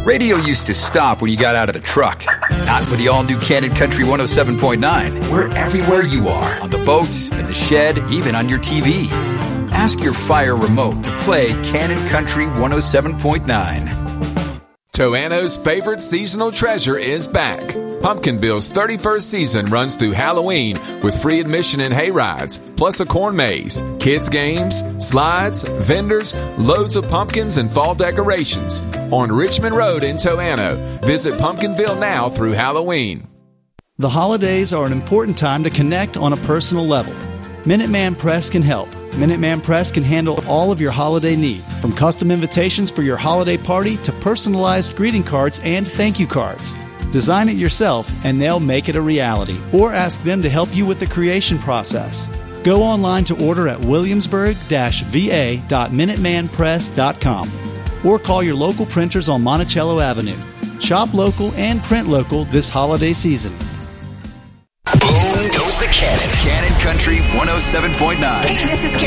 Radio used to stop when you got out of the truck. Not with the all-new Cannon Country 107.9. We're everywhere you are. On the boat, in the shed, even on your TV. Ask your Fire remote to play Cannon Country 107.9. Toano's favorite seasonal treasure is back. Pumpkinville's 31st season runs through Halloween with free admission and hay rides, plus a corn maze, kids games, slides, vendors, loads of pumpkins and fall decorations. On Richmond Road in Toano. Visit Pumpkinville now through Halloween. The holidays are an important time to connect on a personal level. Minuteman Press can help. Minuteman Press can handle all of your holiday need, from custom invitations for your holiday party to personalized greeting cards and thank you cards. Design it yourself and they'll make it a reality, or ask them to help you with the creation process. Go online to order at williamsburg-va.minutemanpress.com or call your local printers on Monticello Avenue. Shop local and print local this holiday season. Boom goes the Cannon. Cannon Country 107.9. Hey, this is Karen.